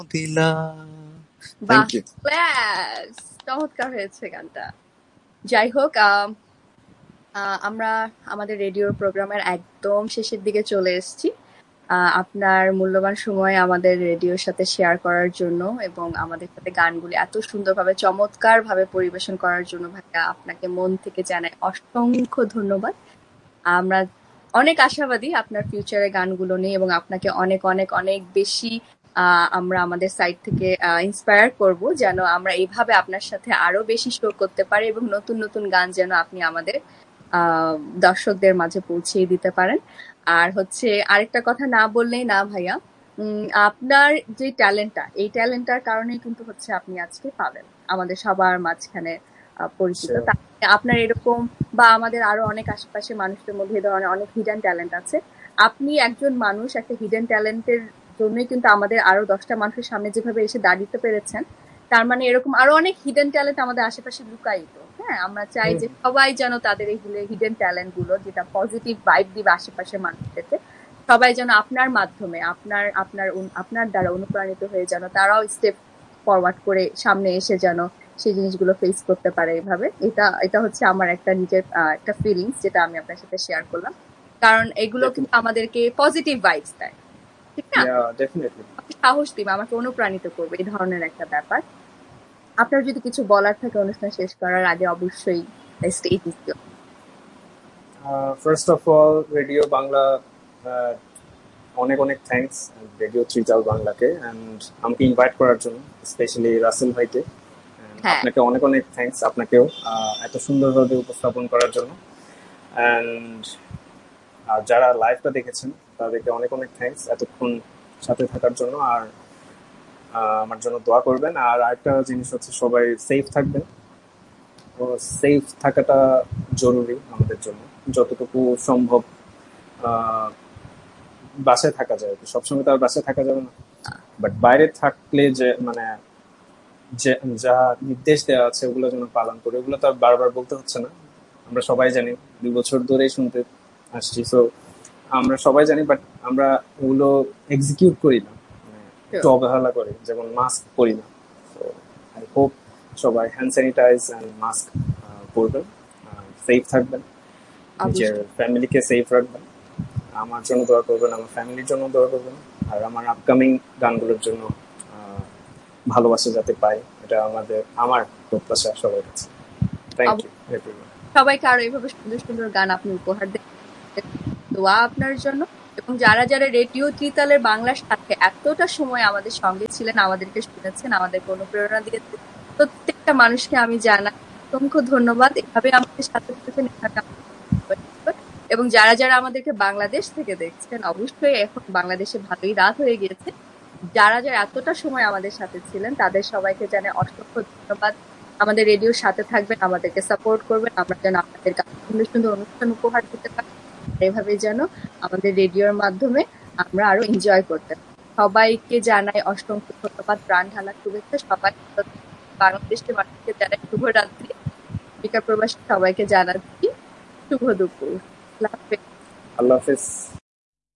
দিলা। বাহ, thank you. Class চমৎকার হয়েছে গানটা। যাই হোক, আমরা আমাদের রেডিওর প্রোগ্রামের একদম শেষের দিকে চলে এসেছি। আপনার মূল্যবান সময় আমাদের রেডিওর সাথে শেয়ার করার জন্য এবং আমাদের সাথে গানগুলি এত সুন্দরভাবে চমৎকার ভাবে পরিবেশন করার জন্য ভাইয়া আপনাকে মন থেকে জানাই অসংখ্য ধন্যবাদ। আমরা অনেক আশাবাদী আপনার ফিউচারে গানগুলো নিয়ে এবং আপনাকে অনেক অনেক অনেক বেশি আমরা আমাদের সাইড থেকে ইন্সপায়ার করব যেন আমরা এইভাবে আপনার সাথে আরো বেশি শো করতে পারি এবং নতুন নতুন গান যেন আপনি আমাদের আহ দর্শকদের মাঝে পৌঁছিয়ে দিতে পারেন। আর হচ্ছে আরেকটা কথা না বললেই না ভাইয়া, আপনার যে ট্যালেন্টটা, এই ট্যালেন্টটার কারণেই কিন্তু হচ্ছে আপনি আজকে পাবেন আমাদের সবার মাঝখানে পরিচিত। Sure. আপনার এরকম বা আমাদের আরো অনেক আশেপাশে মানুষদের মধ্যে এই ধরনের অনেক হিডেন ট্যালেন্ট আছে। আপনি একজন মানুষ, একটা হিডেন ট্যালেন্টের জন্যই কিন্তু আমাদের আরো 10টা মানুষের সামনে যেভাবে এসে দাঁড়িয়ে পেরেছেন, তার মানে এরকম আরো অনেক হিডেন ট্যালেন্ট আমাদের আশেপাশে লুকায়িত। হ্যাঁ, আমরা চাই যে সবাই যেন তাদের এই হিডেন ট্যালেন্ট গুলো, যেটা পজিটিভ ভাইব দিবে আশেপাশের মানুষদেরকে, সবাই যেন আপনার মাধ্যমে আপনার আপনার আপনার দ্বারা অনুপ্রাণিত হয়ে যেন তারাও স্টেপ ফরওয়ার্ড করে সামনে এসে যেন সেই জিনিসগুলো ফেস করতে পারে। এইভাবে এটা এটা হচ্ছে আমার একটা নিজের একটা ফিলিংস, যেটা আমি আপনার সাথে শেয়ার করলাম। কারণ এগুলো কিন্তু আমাদেরকে পজিটিভ ভাইবস দেয়, ঠিক না? Yeah, definitely. আমাকে সাহস দিবে, আমাকে অনুপ্রাণিত করবে, এই ধরনের একটা ব্যাপার। আপনার যদি কিছু বলার থাকে অনুষ্ঠান শেষ করার আগে, অবশ্যই stage is your. First of all, radio Bangla অনেক অনেক থ্যাঙ্কস রেডিও ত্রিতাল বাংলাকে অ্যান্ড আমাকে ইনভাইট করার জন্য, স্পেশালি রাসেল ভাইকে। হ্যাঁ, আপনাকে অনেক অনেক থ্যাঙ্কস, আপনাকেও এত সুন্দরভাবে উপস্থাপন করার জন্য। অ্যান্ড যারা লাইভটা দেখেছেন তাদেরকে অনেক অনেক থ্যাঙ্কস এতক্ষণ সাথে থাকার জন্য। আর আমার জন্য দোয়া করবেন। আর আরেকটা জিনিস হচ্ছে, সবাই সেফ থাকবেন। তো সেফ থাকাটা জরুরি আমাদের জন্য, যতটুকু সম্ভব বাসায় থাকা যায়। সবসময় তো আর বাসায় থাকা যাবে না, বাট বাইরে থাকলে যে মানে যে যা নির্দেশ দেওয়া আছে ওগুলো যেন পালন করে। ওগুলো তো আর বারবার বলতে হচ্ছে না, আমরা সবাই জানি, 2 বছর ধরেই শুনতে আসছি। সো আমরা সবাই জানি, বাট আমরা ওগুলো এক্সিকিউট করি না, একটু অবহেলা করি, যেমন মাস্ক পরি না। তো আই হোপ সবাই হ্যান্ড স্যানিটাইজ অ্যান্ড মাস্ক পরবেন, সেফ থাকবেন, নিজের ফ্যামিলিকে সেফ রাখবেন। আমার জন্য দোয়া করবেন, আমার ফ্যামিলির জন্য দোয়া করবেন, আর আমার আপকামিং গানগুলোর জন্য ভালোবাসা যাতে পাই, এটা আমার প্রত্যাশা সবার কাছে। Thank you everyone. সবাইকে আরো এইভাবে সুন্দর সুন্দর গান আপনি উপহার দেন, দোয়া আপনার জন্য। এবং যারা যারা রেডিও ত্রিতালের বাংলার সাথে এতটা সময় আমাদের সঙ্গে ছিলেন, আমাদেরকে শুনেছেন, আমাদেরকে অনুপ্রেরণা দিয়েছেন, প্রত্যেকটা মানুষকে আমি জানাই অসংখ্য ধন্যবাদ। এভাবে আমাদের সাথে থাকেন, এবং যারা যারা আমাদেরকে বাংলাদেশ থেকে দেখছেন, অবশ্যই এখন বাংলাদেশে ভালোই রাত হয়ে গিয়েছে, যারা যারা এতটা সময় আমাদের সাথে ছিলেন তাদের সবাইকে জানাই অসংখ্য ধন্যবাদ। আমাদের রেডিওর সাথে থাকবেন, আমাদেরকে সাপোর্ট করবেন, আমরা যেন আপনাদের কাছে সুন্দর সুন্দর অনুষ্ঠান উপহার দিতে পারি, এভাবে যেন আমাদের রেডিওর মাধ্যমে আমরা আরো এনজয় করতে পারি। সবাইকে জানাই অসংখ্য ধন্যবাদ, প্রাণ ঢালা শুভেচ্ছা। সবাই বাংলাদেশের মানুষকে জানাই শুভরাত্রি, আমেরিকা প্রবাসী সবাইকে জানাচ্ছি শুভ দুপুর। আল্লাহ হাফেজ। আল্লাহ হাফেজ।